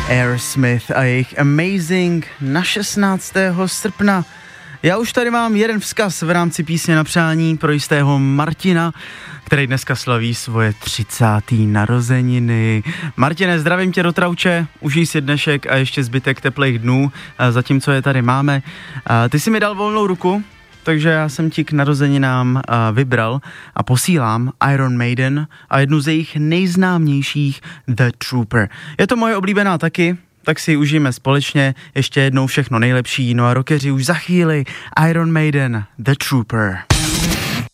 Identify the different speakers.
Speaker 1: Aerosmith a jejich Amazing na 16. srpna. Já už tady mám jeden vzkaz v rámci písně na přání pro jistého Martina, který dneska slaví svoje 30. narozeniny. Martine, zdravím tě do Trauče, užij si dnešek a ještě zbytek teplých dnů, zatímco je tady máme. Ty jsi mi dal volnou ruku, takže já jsem ti k narozeninám vybral a posílám Iron Maiden a jednu z jejich nejznámějších The Trooper. Je to moje oblíbená taky, tak si užijeme společně ještě jednou všechno nejlepší. No a rockeři už za chvíli Iron Maiden The Trooper.